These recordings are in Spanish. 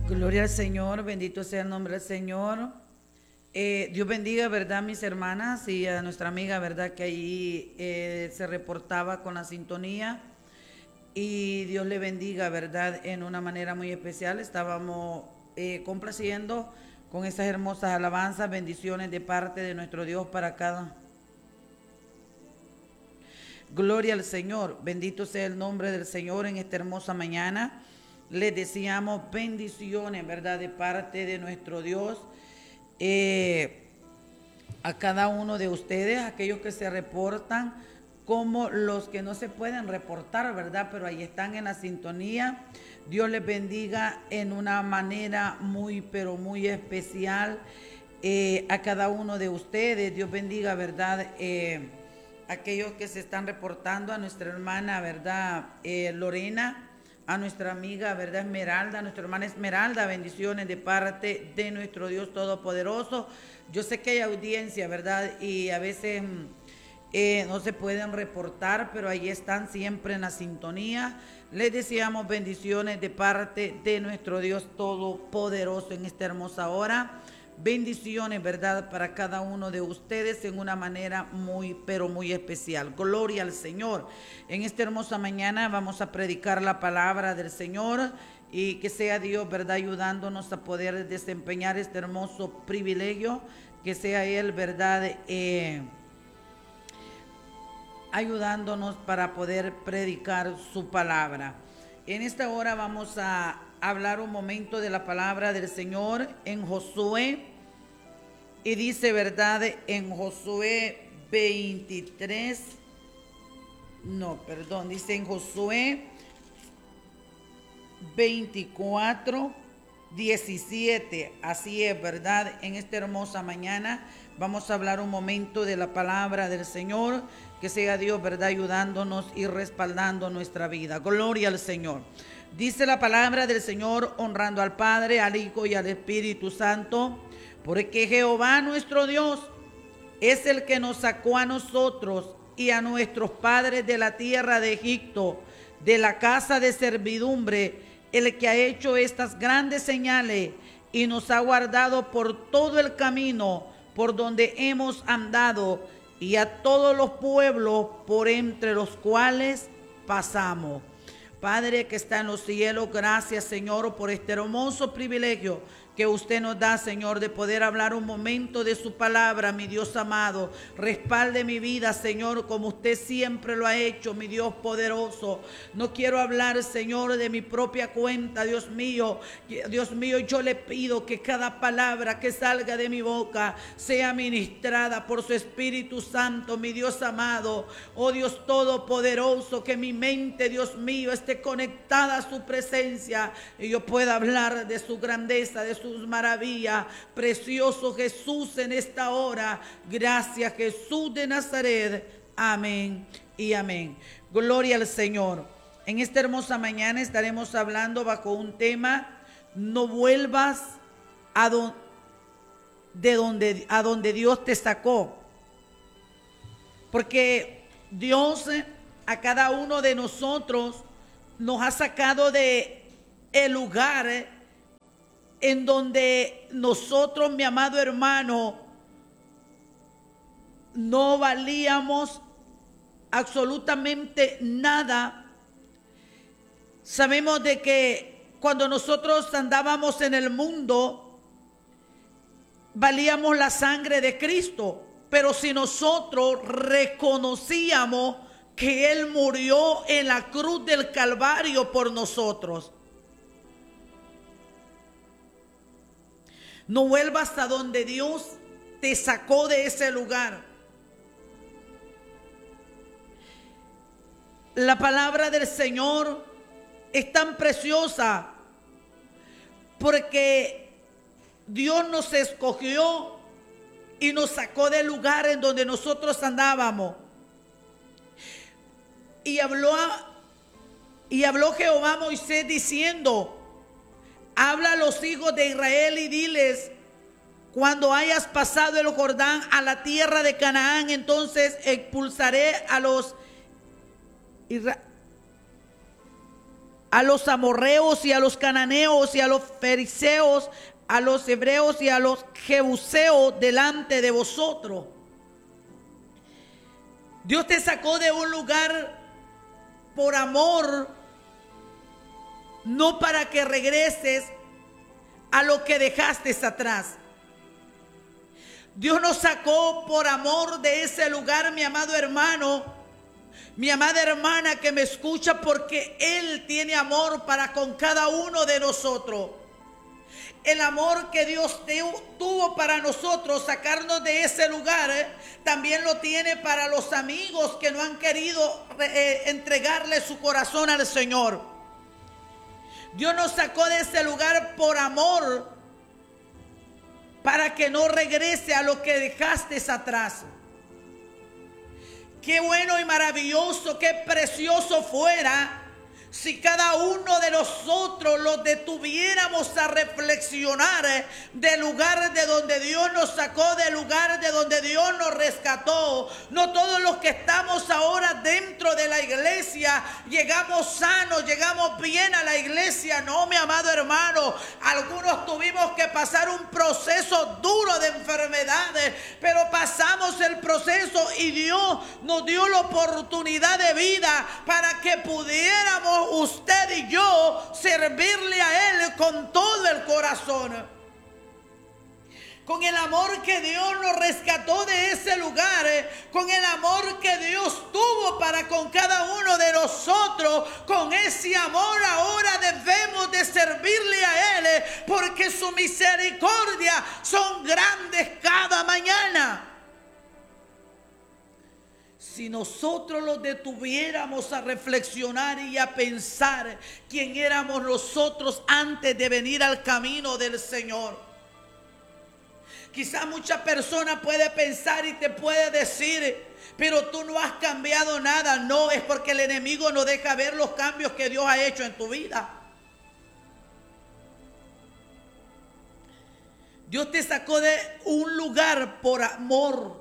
Gloria al Señor, bendito sea el nombre del Señor. Dios bendiga, ¿verdad?, mis hermanas, y a nuestra amiga, ¿verdad?, que ahí se reportaba con la sintonía. Y Dios le bendiga, ¿verdad?, en una manera muy especial. Estábamos complaciendo con esas hermosas alabanzas, bendiciones de parte de nuestro Dios para cada. Gloria al Señor, bendito sea el nombre del Señor en esta hermosa mañana. Les deseamos bendiciones, ¿verdad?, de parte de nuestro Dios. A cada uno de ustedes, aquellos que se reportan, como los que no se pueden reportar, ¿verdad?, pero ahí están en la sintonía. Dios les bendiga en una manera muy, pero muy especial a cada uno de ustedes. Dios bendiga, ¿verdad?, aquellos que se están reportando, a nuestra hermana, ¿verdad?, Lorena, a nuestra amiga, ¿verdad?, Esmeralda, a nuestra hermana Esmeralda, bendiciones de parte de nuestro Dios Todopoderoso. Yo sé que hay audiencia, ¿verdad?, y a veces no se pueden reportar, pero ahí están siempre en la sintonía. Les deseamos bendiciones de parte de nuestro Dios Todopoderoso en esta hermosa hora. Bendiciones, ¿verdad?, para cada uno de ustedes en una manera muy, pero muy especial. Gloria al Señor. En esta hermosa mañana vamos a predicar la palabra del Señor y que sea Dios, ¿verdad?, ayudándonos a poder desempeñar este hermoso privilegio, que sea Él, ¿verdad?, ayudándonos para poder predicar su palabra. En esta hora vamos a hablar un momento de la palabra del Señor en Josué, y dice, ¿verdad?, en Josué 23, dice en Josué 24, 17, así es, ¿verdad? En esta hermosa mañana vamos a hablar un momento de la palabra del Señor, que sea Dios, ¿verdad?, ayudándonos y respaldando nuestra vida. Gloria al Señor. Dice la palabra del Señor, honrando al Padre, al Hijo y al Espíritu Santo, porque Jehová nuestro Dios es el que nos sacó a nosotros y a nuestros padres de la tierra de Egipto, de la casa de servidumbre, el que ha hecho estas grandes señales y nos ha guardado por todo el camino por donde hemos andado y a todos los pueblos por entre los cuales pasamos. Padre que está en los cielos, gracias, Señor, por este hermoso privilegio que usted nos da, Señor, de poder hablar un momento de su palabra, mi Dios amado. Respalde mi vida, Señor, como usted siempre lo ha hecho, mi Dios poderoso. No quiero hablar, Señor, de mi propia cuenta, Dios mío. Dios mío, yo le pido que cada palabra que salga de mi boca sea ministrada por su Espíritu Santo, mi Dios amado. Oh Dios todopoderoso, que mi mente, Dios mío, esté conectada a su presencia y yo pueda hablar de su grandeza, de sus maravillas. Precioso Jesús, en esta hora, gracias Jesús de Nazaret. Amén y amén. Gloria al Señor. En esta hermosa mañana estaremos hablando bajo un tema: no vuelvas a donde Dios te sacó. Porque Dios a cada uno de nosotros nos ha sacado de el lugar en donde nosotros, mi amado hermano, no valíamos absolutamente nada. Sabemos de que cuando nosotros andábamos en el mundo, valíamos la sangre de Cristo. Pero si nosotros reconocíamos que Él murió en la cruz del Calvario por nosotros, no vuelvas a donde Dios te sacó de ese lugar. La palabra del Señor es tan preciosa porque Dios nos escogió y nos sacó del lugar en donde nosotros andábamos. Y habló Jehová a Moisés diciendo: habla a los hijos de Israel y diles: cuando hayas pasado el Jordán a la tierra de Canaán, entonces expulsaré a los a los amorreos y a los cananeos y a los fereceos, a los hebreos y a los jebuseos delante de vosotros. Dios te sacó de un lugar por amor, no para que regreses a lo que dejaste atrás. Dios nos sacó por amor de ese lugar, mi amado hermano, mi amada hermana que me escucha, porque Él tiene amor para con cada uno de nosotros. El amor que Dios tuvo para nosotros, sacarnos de ese lugar, también lo tiene para los amigos que no han querido entregarle su corazón al Señor. Dios nos sacó de ese lugar por amor, para que no regrese a lo que dejaste atrás. Qué bueno y maravilloso, qué precioso fuera si cada uno de nosotros los detuviéramos a reflexionar del lugar de donde Dios nos sacó, del lugar de donde Dios nos rescató. No todos los que estamos ahora dentro de la iglesia llegamos sanos, llegamos bien a la iglesia. No, mi amado hermano, algunos tuvimos que pasar un proceso duro de enfermedades, pero pasamos el proceso y Dios nos dio la oportunidad de vida para que pudiéramos usted y yo servirle a Él con todo el corazón. Con el amor que Dios nos rescató de ese lugar, con el amor que Dios tuvo para con cada uno de nosotros, con ese amor ahora debemos de servirle a Él, porque su misericordia son grandes cada mañana. Si nosotros los detuviéramos a reflexionar y a pensar quién éramos nosotros antes de venir al camino del Señor. Quizás mucha persona puede pensar y te puede decir, pero tú no has cambiado nada. No, es porque el enemigo no deja ver los cambios que Dios ha hecho en tu vida. Dios te sacó de un lugar por amor.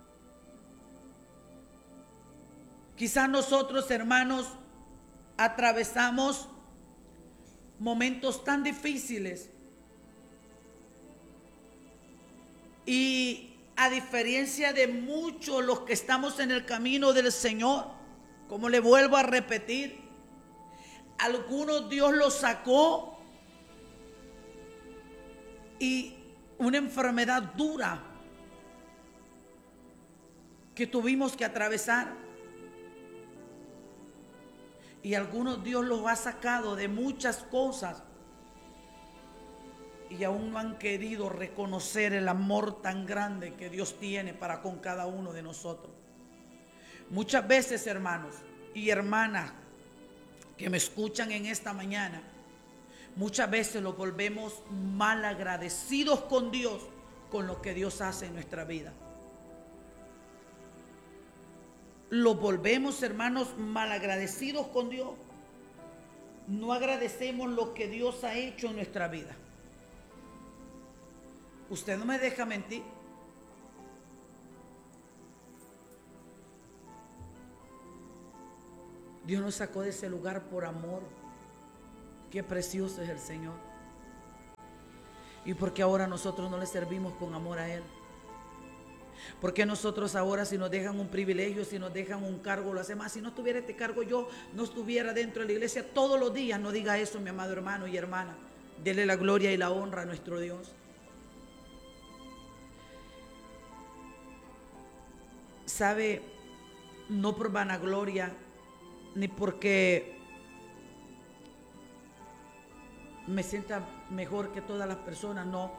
Quizás nosotros, hermanos, atravesamos momentos tan difíciles y a diferencia de muchos los que estamos en el camino del Señor, como le vuelvo a repetir, algunos Dios los sacó y una enfermedad dura que tuvimos que atravesar. Y algunos Dios los ha sacado de muchas cosas y aún no han querido reconocer el amor tan grande que Dios tiene para con cada uno de nosotros. Muchas veces, hermanos y hermanas que me escuchan en esta mañana, muchas veces los volvemos mal agradecidos con Dios, con lo que Dios hace en nuestra vida. Los volvemos, hermanos, malagradecidos con Dios. No agradecemos lo que Dios ha hecho en nuestra vida. Usted no me deja mentir. Dios nos sacó de ese lugar por amor. Qué precioso es el Señor. Y porque ahora nosotros no le servimos con amor a Él. Porque nosotros ahora, si nos dejan un privilegio, si nos dejan un cargo, lo hacemos. Si no tuviera este cargo, yo no estuviera dentro de la iglesia todos los días. No diga eso, mi amado hermano y hermana. Dele la gloria y la honra a nuestro Dios. Sabe, no por vanagloria, ni porque me sienta mejor que todas las personas, no.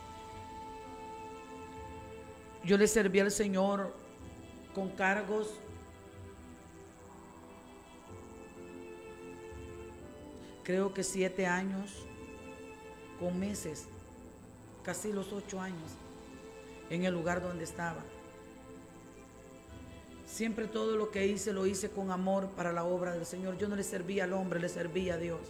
Yo le serví al Señor con cargos creo que 7 años con meses, casi los 8 años en el lugar donde estaba. Siempre todo lo que hice lo hice con amor para la obra del Señor. Yo no le servía al hombre, le servía a Dios.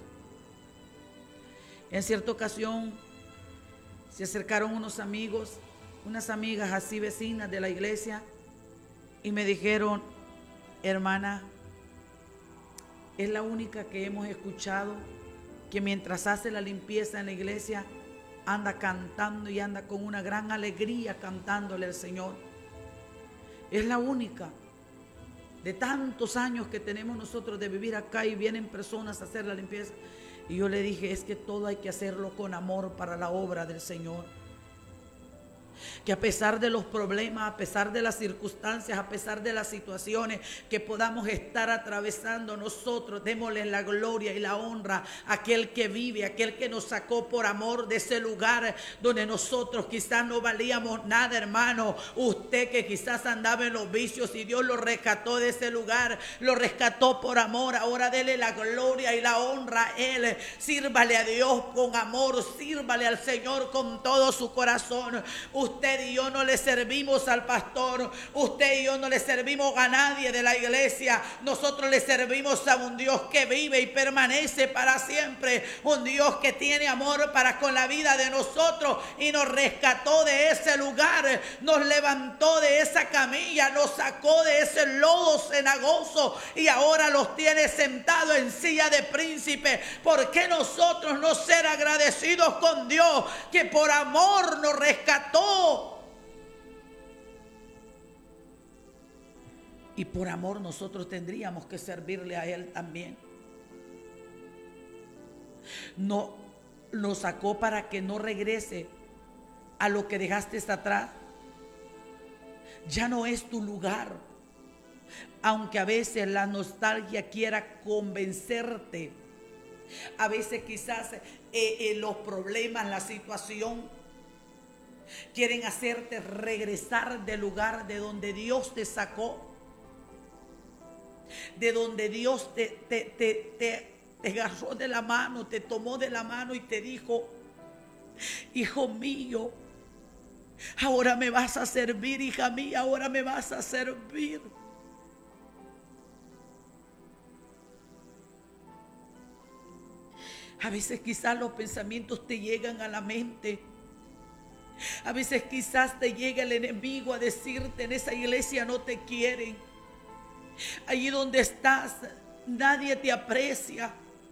En cierta ocasión se acercaron unos amigos, unas amigas así vecinas de la iglesia y me dijeron: hermana, Es la única que hemos escuchado que mientras hace la limpieza en la iglesia anda cantando y anda con una gran alegría cantándole al Señor. Es la única de tantos años que tenemos nosotros de vivir acá, y vienen personas a hacer la limpieza. Y yo le dije, es que todo hay que hacerlo con amor para la obra del Señor. Que a pesar de los problemas, a pesar de las circunstancias, a pesar de las situaciones que podamos estar atravesando, nosotros démosle la gloria y la honra a aquel que vive, a aquel que nos sacó por amor de ese lugar donde nosotros quizás no valíamos nada, hermano. Usted que quizás andaba en los vicios y Dios lo rescató de ese lugar, lo rescató por amor. Ahora dele la gloria y la honra a Él. Sírvale a Dios con amor, sírvale al Señor con todo su corazón. Usted y yo no le servimos al pastor, usted y yo no le servimos a nadie de la iglesia. Nosotros le servimos a un Dios que vive y permanece para siempre, un Dios que tiene amor para con la vida de nosotros, y nos rescató de ese lugar, nos levantó de esa camilla, nos sacó de ese lodo cenagoso y ahora los tiene sentados en silla de príncipe. ¿Por qué nosotros no ser agradecidos con Dios, que por amor nos rescató? Y por amor nosotros tendríamos que servirle a Él también. No nos sacó para que no regrese a lo que dejaste atrás. Ya no es tu lugar. Aunque a veces la nostalgia quiera convencerte, a veces quizás los problemas, la situación quieren hacerte regresar del lugar de donde Dios te sacó, de donde Dios te agarró de la mano, te tomó de la mano y te dijo: hijo mío, ahora me vas a servir, hija mía, ahora me vas a servir. A veces quizás los pensamientos te llegan a la mente. A veces quizás te llega el enemigo a decirte: en esa iglesia no te quieren. Allí donde estás nadie te aprecia.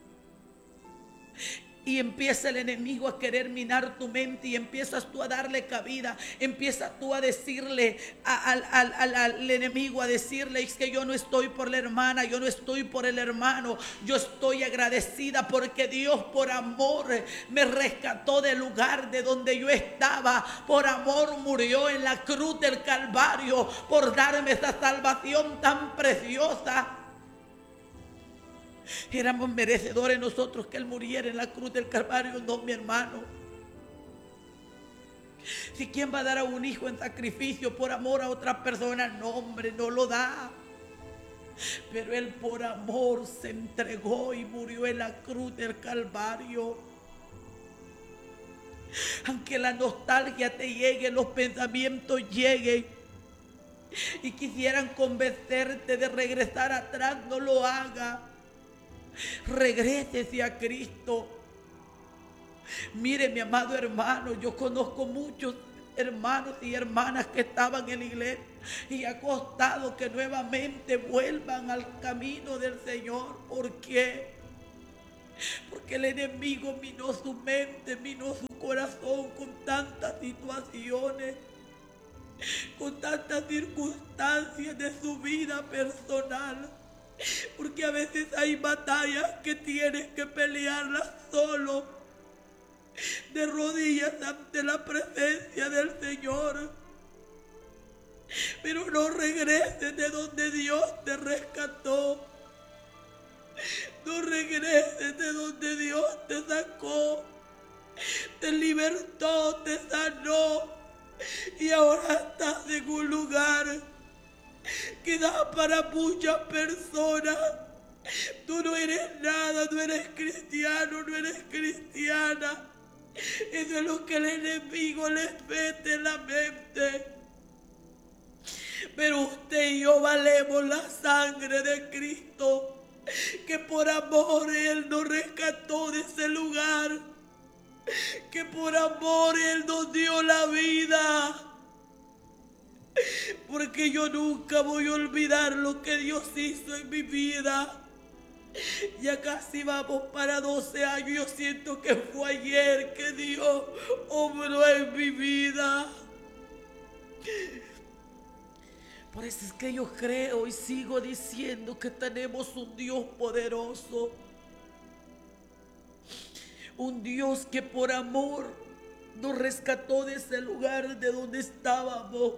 Y empieza el enemigo a querer minar tu mente, y empiezas tú a darle cabida. Empiezas tú a decirle al enemigo, a decirle: es que yo no estoy por la hermana, yo no estoy por el hermano. Yo estoy agradecida porque Dios por amor me rescató del lugar de donde yo estaba. Por amor murió en la cruz del Calvario, por darme esta salvación tan preciosa. Éramos merecedores nosotros que Él muriera en la cruz del Calvario, no, mi hermano. Si quién va a dar a un hijo en sacrificio por amor a otra persona, no, hombre, no lo da. Pero Él por amor se entregó y murió en la cruz del Calvario. Aunque la nostalgia te llegue, los pensamientos lleguen y quisieran convencerte de regresar atrás, no lo haga. Regrésese a Cristo. Mire, mi amado hermano, yo conozco muchos hermanos y hermanas que estaban en la iglesia y ha costado que nuevamente vuelvan al camino del Señor. ¿Por qué? Porque el enemigo minó su mente, minó su corazón con tantas situaciones, con tantas circunstancias de su vida personal. Porque a veces hay batallas que tienes que pelearlas solo, de rodillas ante la presencia del Señor. Pero no regreses de donde Dios te rescató. No regreses de donde Dios te sacó, te libertó, te sanó, y ahora estás en un lugar que da para muchas personas. Tú no eres nada, no eres cristiano, no eres cristiana. Eso es lo que el enemigo les mete en la mente. Pero usted y yo valemos la sangre de Cristo, que por amor Él nos rescató de ese lugar, que por amor Él nos dio la vida. Porque yo nunca voy a olvidar lo que Dios hizo en mi vida. Ya casi vamos para 12 años. Yo siento que fue ayer que Dios obró en mi vida. Por eso es que yo creo y sigo diciendo que tenemos un Dios poderoso. Un Dios que por amor nos rescató de ese lugar de donde estábamos.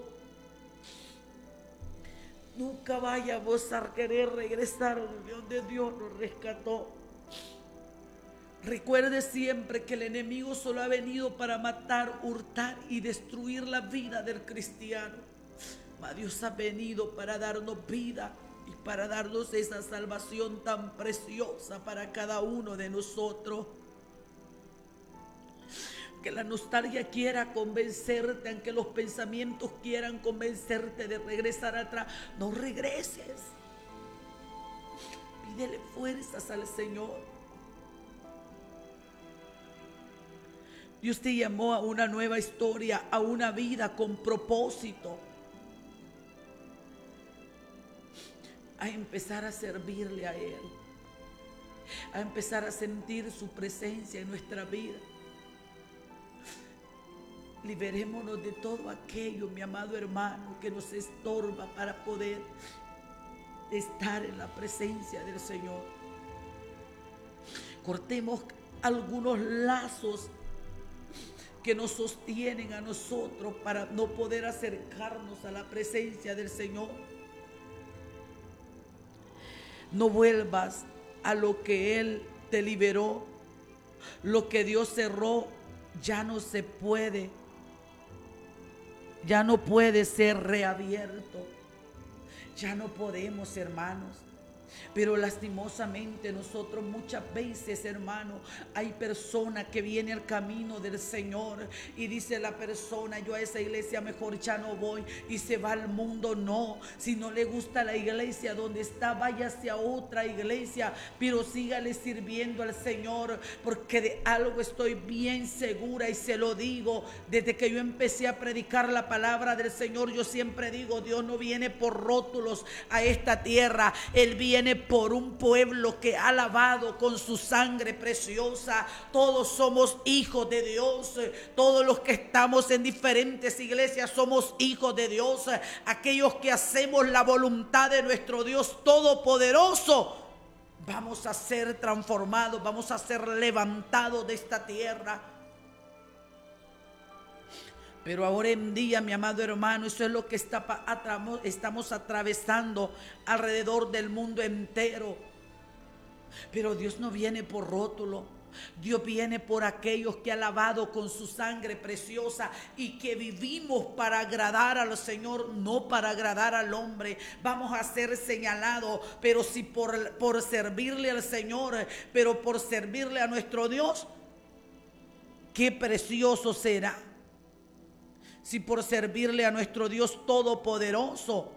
Nunca vayamos a querer regresar de donde Dios nos rescató. Recuerde siempre que el enemigo solo ha venido para matar, hurtar y destruir la vida del cristiano. Mas Dios ha venido para darnos vida y para darnos esa salvación tan preciosa para cada uno de nosotros. Que la nostalgia quiera convencerte, aunque los pensamientos quieran convencerte de regresar atrás, no regreses. Pídele fuerzas al Señor. Dios te llamó a una nueva historia, a una vida con propósito. A empezar a servirle a Él. A empezar a sentir su presencia en nuestra vida. Liberémonos de todo aquello, mi amado hermano, que nos estorba para poder estar en la presencia del Señor. Cortemos algunos lazos que nos sostienen a nosotros para no poder acercarnos a la presencia del Señor. No vuelvas a lo que Él te liberó. Lo que Dios cerró ya no se puede. Ya no puede ser reabierto. Ya no podemos, hermanos. Pero lastimosamente nosotros muchas veces, hermano, hay personas que vienen al camino del Señor y dice la persona: yo a esa iglesia mejor ya no voy, y se va al mundo. No, si no le gusta la iglesia donde está, váyase a otra iglesia, pero sígale sirviendo al Señor, porque de algo estoy bien segura y se lo digo. Desde que yo empecé a predicar la palabra del Señor, yo siempre digo: Dios no viene por rótulos a esta tierra, Él viene por un pueblo que ha lavado con su sangre preciosa. Todos somos hijos de Dios. Todos los que estamos en diferentes iglesias somos hijos de Dios. Aquellos que hacemos la voluntad de nuestro Dios todopoderoso, vamos a ser transformados, vamos a ser levantados de esta tierra. Pero ahora en día, mi amado hermano, eso es lo que estamos atravesando alrededor del mundo entero. Pero Dios no viene por rótulo. Dios viene por aquellos que ha lavado con su sangre preciosa y que vivimos para agradar al Señor, no para agradar al hombre. Vamos a ser señalados, pero si por servirle al Señor, pero por servirle a nuestro Dios, qué precioso será. Si por servirle a nuestro Dios todopoderoso.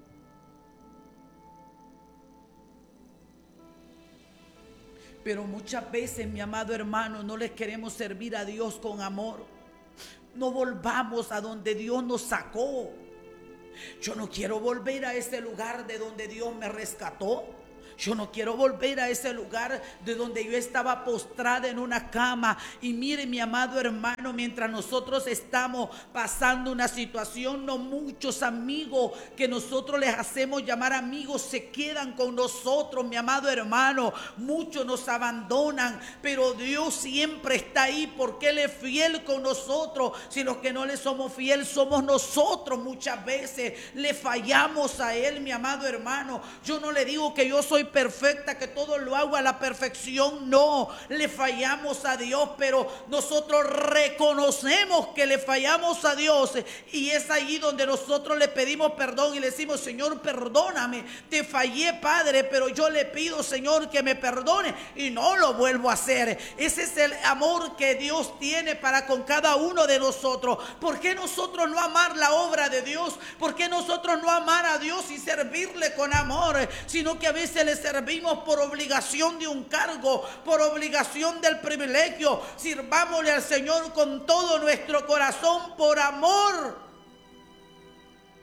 Pero muchas veces, mi amado hermano, no les queremos servir a Dios con amor. No volvamos a donde Dios nos sacó. Yo no quiero volver a ese lugar de donde Dios me rescató. Yo no quiero volver a ese lugar de donde yo estaba postrada en una cama. Y mire, mi amado hermano, mientras nosotros estamos pasando una situación, no muchos amigos que nosotros les hacemos llamar amigos se quedan con nosotros, mi amado hermano. Muchos nos abandonan, pero Dios siempre está ahí porque Él es fiel con nosotros. Si los que no le somos fieles somos nosotros, muchas veces le fallamos a Él, mi amado hermano. Yo no le digo que yo soy perfecta, que todo lo hago a la perfección. No, le fallamos a Dios, pero nosotros reconocemos que le fallamos a Dios, y es allí donde nosotros le pedimos perdón y le decimos: Señor, perdóname, te fallé, Padre, pero yo le pido, Señor, que me perdone y no lo vuelvo a hacer. Ese es el amor que Dios tiene para con cada uno de nosotros. ¿Por qué nosotros no amar la obra de Dios? ¿Por qué nosotros no amar a Dios y servirle con amor? Sino que a veces le servimos por obligación de un cargo, por obligación del privilegio. Sirvámosle al Señor con todo nuestro corazón por amor.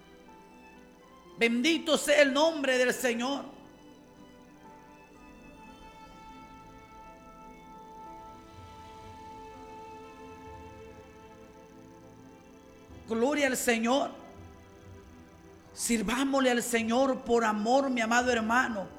Bendito sea el nombre del Señor. Gloria al Señor. Sirvámosle al Señor por amor, mi amado hermano.